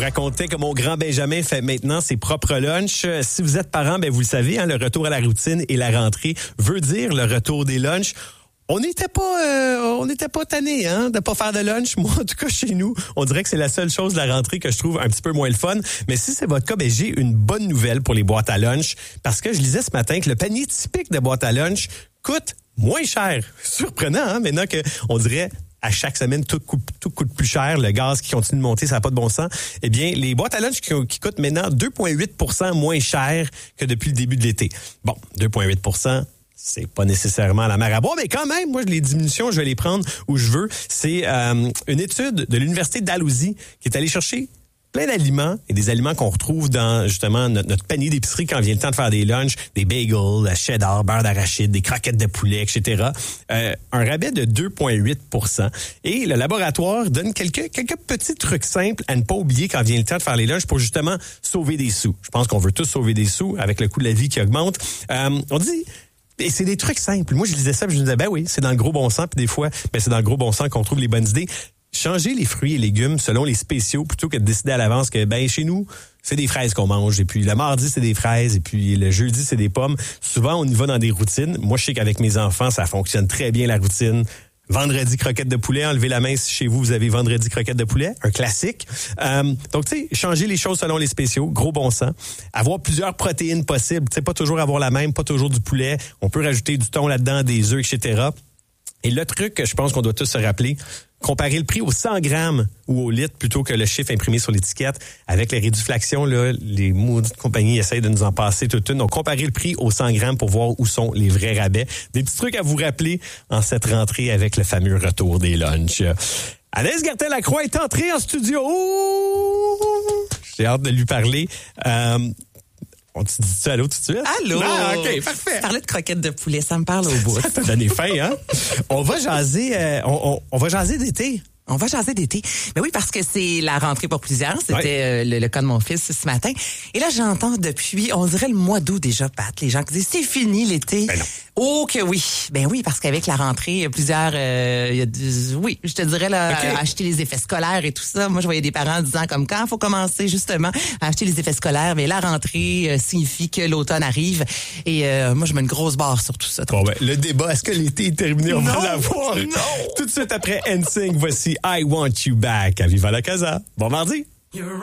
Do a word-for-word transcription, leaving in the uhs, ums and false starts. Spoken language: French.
racontais que mon grand Benjamin fait maintenant ses propres lunchs. Si vous êtes parent, ben vous le savez, hein, le retour à la routine et la rentrée veut dire le retour des lunchs. On n'était pas, euh, on n'était pas tannés, hein, de pas faire de lunch. Moi, en tout cas, chez nous, on dirait que c'est la seule chose de la rentrée que je trouve un petit peu moins le fun. Mais si c'est votre cas, ben j'ai une bonne nouvelle pour les boîtes à lunch, parce que je lisais ce matin que le panier typique de boîte à lunch coûte moins cher. Surprenant, hein, maintenant que on dirait à chaque semaine, tout coûte, tout coûte plus cher. Le gaz qui continue de monter, ça n'a pas de bon sens. Eh bien, les boîtes à lunch qui, qui coûtent maintenant deux virgule huit pour cent moins cher que depuis le début de l'été. Bon, deux virgule huit pour cent. C'est pas nécessairement la mer à boire, mais quand même, moi, les diminutions, je vais les prendre où je veux. C'est euh, une étude de l'Université de Dalhousie qui est allée chercher plein d'aliments et des aliments qu'on retrouve dans, justement, notre, notre panier d'épicerie quand vient le temps de faire des lunchs, des bagels, la cheddar, beurre d'arachide, des croquettes de poulet, et cetera. Euh, un rabais de deux virgule huit pour cent. Et le laboratoire donne quelques, quelques petits trucs simples à ne pas oublier quand vient le temps de faire les lunchs pour justement sauver des sous. Je pense qu'on veut tous sauver des sous avec le coût de la vie qui augmente. Euh, on dit... Et c'est des trucs simples. Moi, je lisais ça, puis je me disais, ben oui, c'est dans le gros bon sens, puis des fois, ben c'est dans le gros bon sens qu'on trouve les bonnes idées. Changer les fruits et légumes selon les spéciaux, plutôt que de décider à l'avance que, ben chez nous, c'est des fraises qu'on mange, et puis le mardi, c'est des fraises, et puis le jeudi, c'est des pommes. Souvent, on y va dans des routines. Moi, je sais qu'avec mes enfants, ça fonctionne très bien, la routine. Vendredi, croquette de poulet. Enlevez la main si chez vous, vous avez vendredi, croquette de poulet. Un classique. Euh, donc, tu sais, changer les choses selon les spéciaux. Gros bon sens. Avoir plusieurs protéines possibles. Tu sais, pas toujours avoir la même, pas toujours du poulet. On peut rajouter du thon là-dedans, des œufs, et cetera. Et le truc que je pense qu'on doit tous se rappeler, comparer le prix au cent grammes ou au litre plutôt que le chiffre imprimé sur l'étiquette. Avec les réduflations, là, les maudites compagnies essayent de nous en passer toute une. Donc, comparer le prix au cent grammes pour voir où sont les vrais rabais. Des petits trucs à vous rappeler en cette rentrée avec le fameux retour des lunchs. Anaïs Gertin-Lacroix est entrée en studio. J'ai hâte de lui parler. Euh, On te dit ça allô tout de suite? Allô? Ah, OK, parfait. Parler de croquettes de poulet, ça me parle au bout. Ça t'a donné faim, hein? On va jaser, euh, on, on, on va jaser d'été. On va jaser d'été. Ben oui, parce que c'est la rentrée pour plusieurs. C'était ouais. euh, le, le cas de mon fils ce matin. Et là, j'entends depuis, on dirait le mois d'août déjà, Pat, les gens qui disent, c'est fini l'été. Ben non. Oh que oui. Ben oui, parce qu'avec la rentrée, il y a plusieurs... Euh, il y a du, oui, je te dirais, là, okay. acheter les effets scolaires et tout ça. Moi, je voyais des parents disant comme quand il faut commencer justement à acheter les effets scolaires. Mais la rentrée euh, signifie que l'automne arrive. Et euh, moi, je mets une grosse barre sur tout ça. Bon, ben, le débat, est-ce que l'été est terminé? On non, va l'avoir. Non. Tout de suite après N Sync, voici I Want You Back à Viva la Casa. Bon mardi.